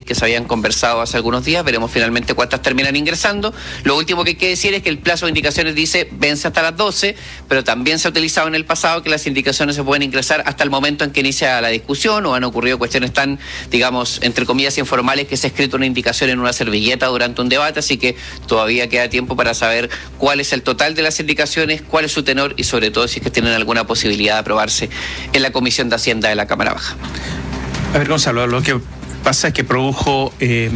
que se habían conversado hace algunos días. Veremos finalmente cuántas terminan ingresando. Lo último que hay que decir es que el plazo de indicaciones dice vence hasta las 12, pero también se ha utilizado en el pasado que las indicaciones se pueden ingresar hasta el momento en que inicia la discusión, o han ocurrido cuestiones tan, digamos, entre comillas, informales, que se ha escrito una indicación en una servilleta durante un debate, así que todavía queda tiempo para saber cuál es el total de las indicaciones, cuál es su tenor y sobre todo si es que tienen alguna posibilidad de aprobarse en la Comisión de Hacienda de la Cámara Baja. A ver, Gonzalo, lo que pasa es que produjo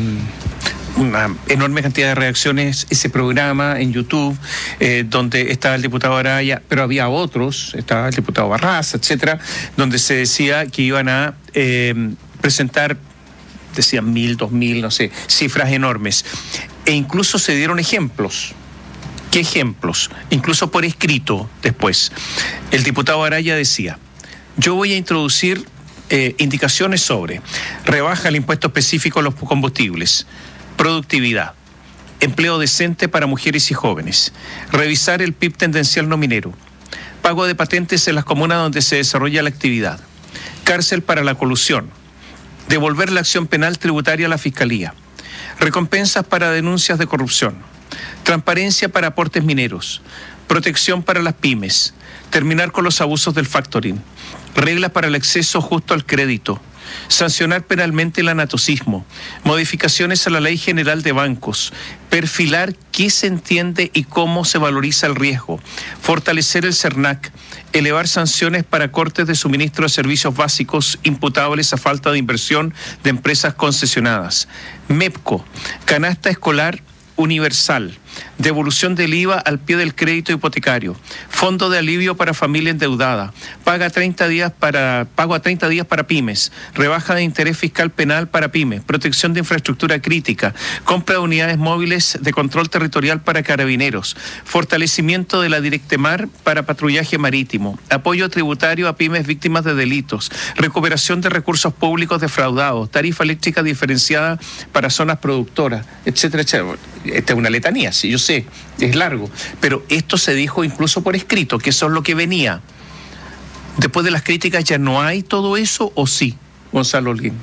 una enorme cantidad de reacciones ese programa en YouTube, donde estaba el diputado Araya, pero había otros, estaba el diputado Barraza, etcétera, donde se decía que iban a presentar, decían 1.000, 2.000, no sé, cifras enormes. E incluso se dieron ejemplos. ¿Qué ejemplos? Incluso por escrito después. El diputado Araya decía: yo voy a introducir indicaciones sobre rebaja el impuesto específico a los combustibles, productividad, empleo decente para mujeres y jóvenes, revisar el PIB tendencial no minero, pago de patentes en las comunas donde se desarrolla la actividad, cárcel para la colusión, devolver la acción penal tributaria a la Fiscalía, recompensas para denuncias de corrupción, transparencia para aportes mineros, protección para las pymes, terminar con los abusos del factoring, reglas para el acceso justo al crédito, sancionar penalmente el anatocismo, modificaciones a la Ley General de Bancos, perfilar qué se entiende y cómo se valoriza el riesgo, fortalecer el CERNAC, elevar sanciones para cortes de suministro de servicios básicos imputables a falta de inversión de empresas concesionadas, MEPCO, canasta escolar universal, devolución del IVA al pie del crédito hipotecario, fondo de alivio para familia endeudada, pago a 30 días para pymes, rebaja de interés fiscal penal para pymes, protección de infraestructura crítica, compra de unidades móviles de control territorial para carabineros, fortalecimiento de la Directemar para patrullaje marítimo, apoyo tributario a pymes víctimas de delitos, recuperación de recursos públicos defraudados, tarifa eléctrica diferenciada para zonas productoras, etcétera, etcétera. Esta es una letanía, sí, yo sé, es largo, pero esto se dijo incluso por escrito, que eso es lo que venía. Después de las críticas, ¿ya no hay todo eso o sí, Gonzalo Holguín?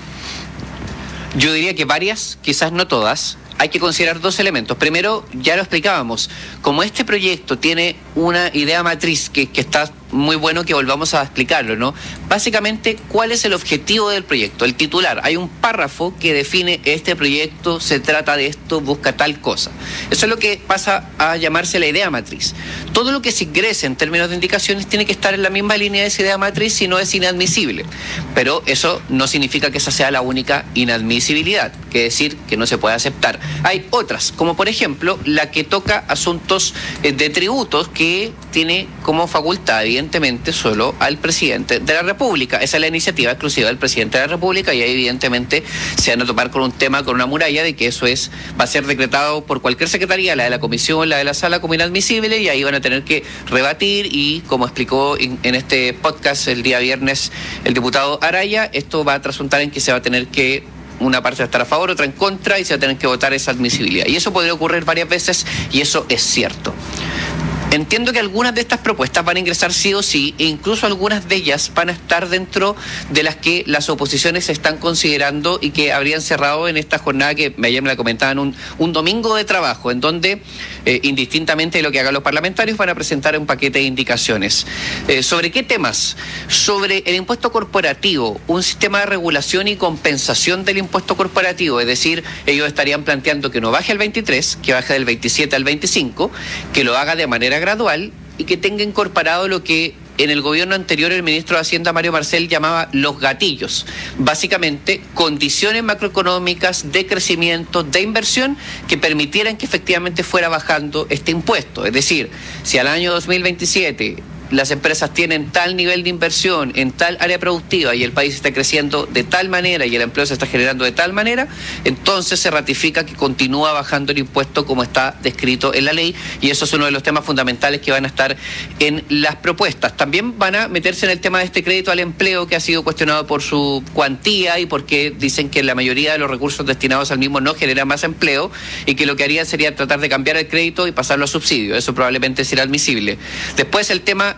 Yo diría que varias, quizás no todas. Hay que considerar dos elementos. Primero, ya lo explicábamos, como este proyecto tiene una idea matriz que está muy bueno que volvamos a explicarlo, ¿no? Básicamente, ¿cuál es el objetivo del proyecto? El titular. Hay un párrafo que define este proyecto, se trata de esto, busca tal cosa. Eso es lo que pasa a llamarse la idea matriz. Todo lo que se ingrese en términos de indicaciones tiene que estar en la misma línea de esa idea matriz, si no es inadmisible. Pero eso no significa que esa sea la única inadmisibilidad, que decir que no se puede aceptar. Hay otras, como por ejemplo la que toca asuntos de tributos, que tiene como facultad evidentemente solo al presidente de la República. Esa es la iniciativa exclusiva del presidente de la República, y ahí evidentemente se van a topar con un tema, con una muralla de que eso va a ser decretado por cualquier secretaría, la de la comisión, la de la sala, como inadmisible, y ahí van a tener que rebatir. Y como explicó en este podcast el día viernes el diputado Araya, esto va a trasuntar en que se va a tener que, una parte va a estar a favor, otra en contra, y se va a tener que votar esa admisibilidad. Y eso podría ocurrir varias veces, y eso es cierto. Entiendo que algunas de estas propuestas van a ingresar sí o sí, e incluso algunas de ellas van a estar dentro de las que las oposiciones están considerando y que habrían cerrado en esta jornada que ayer me la comentaban, un domingo de trabajo, en donde, indistintamente de lo que hagan los parlamentarios, van a presentar un paquete de indicaciones. ¿Sobre qué temas? Sobre el impuesto corporativo, un sistema de regulación y compensación del impuesto corporativo, es decir, ellos estarían planteando que no baje al 23, que baje del 27 al 25, que lo haga de manera gradual y que tenga incorporado lo que en el gobierno anterior el ministro de Hacienda, Mario Marcel, llamaba los gatillos. Básicamente, condiciones macroeconómicas de crecimiento, de inversión, que permitieran que efectivamente fuera bajando este impuesto. Es decir, si al año 2027 las empresas tienen tal nivel de inversión en tal área productiva y el país está creciendo de tal manera y el empleo se está generando de tal manera, entonces se ratifica que continúa bajando el impuesto como está descrito en la ley, y eso es uno de los temas fundamentales que van a estar en las propuestas. También van a meterse en el tema de este crédito al empleo, que ha sido cuestionado por su cuantía y porque dicen que la mayoría de los recursos destinados al mismo no generan más empleo, y que lo que harían sería tratar de cambiar el crédito y pasarlo a subsidio. Eso probablemente será admisible. Después el tema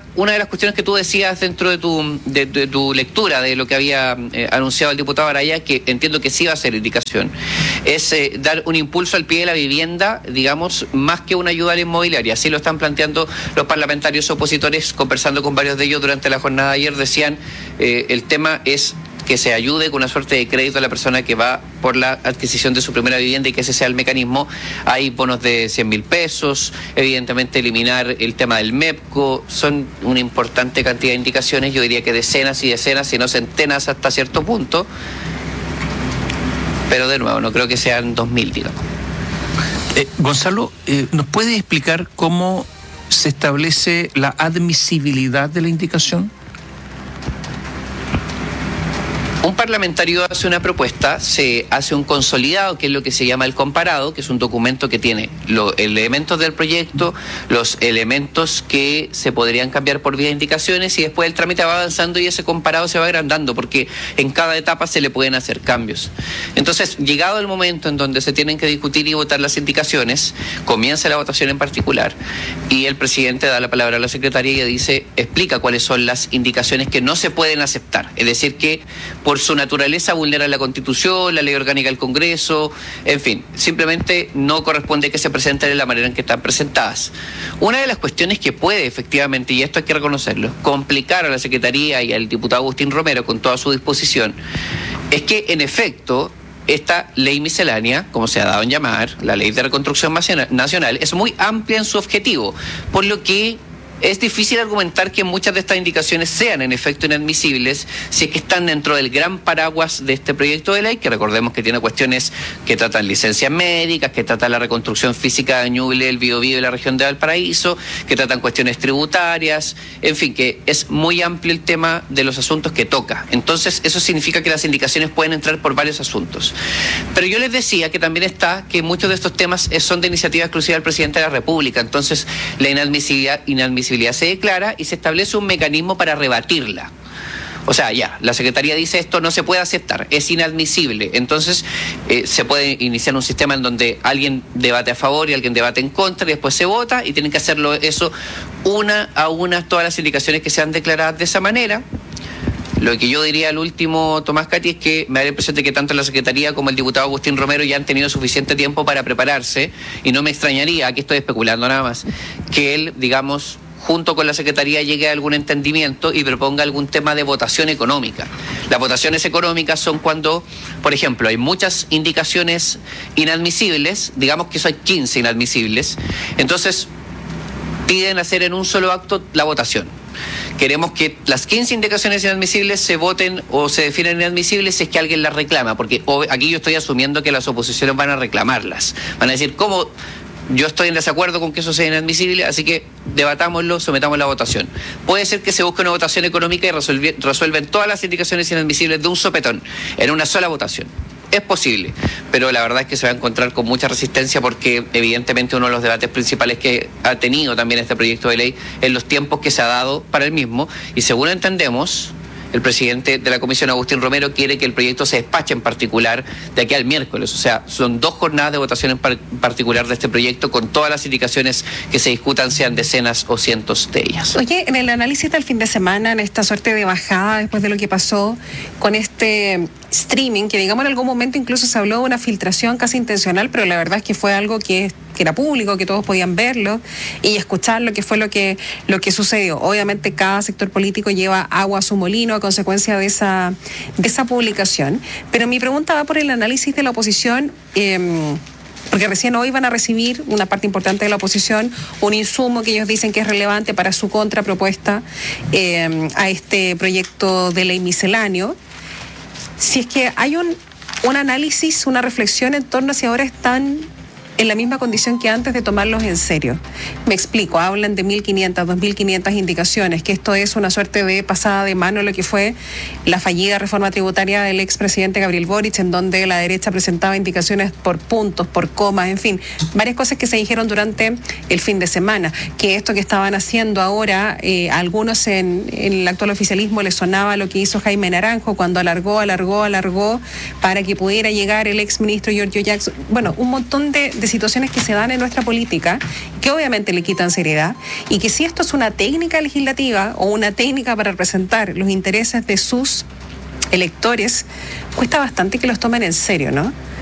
una de las cuestiones que tú decías dentro de tu lectura de lo que había anunciado el diputado Araya, que entiendo que sí va a ser indicación, es dar un impulso al pie de la vivienda, digamos, más que una ayuda a la inmobiliaria. Así lo están planteando los parlamentarios opositores, conversando con varios de ellos durante la jornada de ayer. Decían, el tema es que se ayude con una suerte de crédito a la persona que va por la adquisición de su primera vivienda y que ese sea el mecanismo. Hay bonos de 100.000 pesos, evidentemente eliminar el tema del MEPCO, son una importante cantidad de indicaciones, yo diría que decenas y decenas, si no centenas hasta cierto punto, pero de nuevo, no creo que sean 2.000, digamos. Gonzalo, ¿nos puede explicar cómo se establece la admisibilidad de la indicación? Un parlamentario hace una propuesta, se hace un consolidado, que es lo que se llama el comparado, que es un documento que tiene los elementos del proyecto, los elementos que se podrían cambiar por vía de indicaciones, y después el trámite va avanzando y ese comparado se va agrandando, porque en cada etapa se le pueden hacer cambios. Entonces, llegado el momento en donde se tienen que discutir y votar las indicaciones, comienza la votación en particular, y el presidente da la palabra a la secretaria y dice, explica cuáles son las indicaciones que no se pueden aceptar, es decir, que por su naturaleza vulneran la Constitución, la Ley Orgánica del Congreso, en fin, simplemente no corresponde que se presenten de la manera en que están presentadas. Una de las cuestiones que puede efectivamente, y esto hay que reconocerlo, complicar a la Secretaría y al diputado Agustín Romero con toda su disposición, es que en efecto esta ley miscelánea, como se ha dado en llamar, la Ley de Reconstrucción Nacional, es muy amplia en su objetivo, por lo que es difícil argumentar que muchas de estas indicaciones sean en efecto inadmisibles si es que están dentro del gran paraguas de este proyecto de ley, que recordemos que tiene cuestiones que tratan licencias médicas, que tratan la reconstrucción física de Ñuble, el Biobío y la región de Valparaíso, que tratan cuestiones tributarias, en fin, que es muy amplio el tema de los asuntos que toca. Entonces, eso significa que las indicaciones pueden entrar por varios asuntos. Pero yo les decía que también está que muchos de estos temas son de iniciativa exclusiva del presidente de la República. Entonces, la inadmisibilidad se declara y se establece un mecanismo para rebatirla. O sea, ya, la Secretaría dice esto no se puede aceptar, es inadmisible. Entonces se puede iniciar un sistema en donde alguien debate a favor y alguien debate en contra y después se vota, y tienen que hacerlo eso una a una todas las indicaciones que sean declaradas de esa manera. Lo que yo diría al último, Tomás Cati, es que me da la impresión de que tanto la Secretaría como el diputado Agustín Romero ya han tenido suficiente tiempo para prepararse, y no me extrañaría, aquí estoy especulando nada más, que él, digamos, junto con la Secretaría llegue a algún entendimiento y proponga algún tema de votación económica. Las votaciones económicas son cuando, por ejemplo, hay muchas indicaciones inadmisibles, digamos que son 15 inadmisibles, entonces piden hacer en un solo acto la votación. Queremos que las 15 indicaciones inadmisibles se voten o se definan inadmisibles si es que alguien las reclama, porque aquí yo estoy asumiendo que las oposiciones van a reclamarlas. Van a decir, ¿cómo? Yo estoy en desacuerdo con que eso sea inadmisible, así que debatámoslo, sometamos la votación. Puede ser que se busque una votación económica y resuelven todas las indicaciones inadmisibles de un sopetón, en una sola votación. Es posible, pero la verdad es que se va a encontrar con mucha resistencia, porque evidentemente uno de los debates principales que ha tenido también este proyecto de ley es los tiempos que se ha dado para el mismo, y según entendemos, el presidente de la Comisión, Agustín Romero, quiere que el proyecto se despache en particular de aquí al miércoles. O sea, son 2 jornadas de votación en particular de este proyecto, con todas las indicaciones que se discutan, sean decenas o cientos de ellas. Oye, en el análisis del fin de semana, en esta suerte de bajada después de lo que pasó con este streaming, que digamos en algún momento incluso se habló de una filtración casi intencional, pero la verdad es que fue algo que era público, que todos podían verlo y escucharlo, que fue lo que sucedió. Obviamente cada sector político lleva agua a su molino a consecuencia de esa publicación, pero mi pregunta va por el análisis de la oposición, porque recién hoy van a recibir una parte importante de la oposición un insumo que ellos dicen que es relevante para su contrapropuesta a este proyecto de ley misceláneo. Si es que hay un análisis, una reflexión en torno a si ahora están en la misma condición que antes de tomarlos en serio. Me explico, hablan de 1.500, 2.500 indicaciones, que esto es una suerte de pasada de mano lo que fue la fallida reforma tributaria del expresidente Gabriel Boric, en donde la derecha presentaba indicaciones por puntos, por comas, en fin, varias cosas que se dijeron durante el fin de semana, que esto que estaban haciendo ahora, algunos en el actual oficialismo les sonaba lo que hizo Jaime Naranjo cuando alargó para que pudiera llegar el exministro Giorgio Jackson. Bueno, un montón de de situaciones que se dan en nuestra política, que obviamente le quitan seriedad, y que si esto es una técnica legislativa o una técnica para representar los intereses de sus electores, cuesta bastante que los tomen en serio, ¿no?